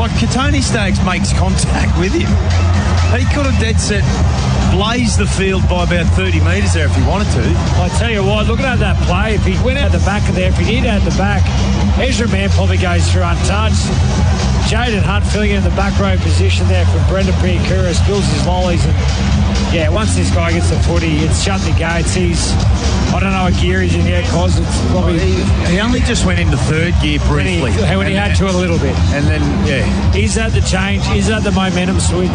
Like, Tony Staggs makes contact with him. He could have dead set blazed the field by about 30 metres there if he wanted to. I tell you what, looking at that play, if he went out the back of there, if he did out the back, Ezra Mann probably goes through untouched. Jaden Hunt filling in the back row position there from Brendan Piakura, spills his lollies, and yeah, once this guy gets the footy, it's shut the gates. I don't know what gear he's in yet, cause it's probably... He only just went into third gear briefly. When he had to a little bit. And then, yeah. Is that the change? Is that the momentum switch?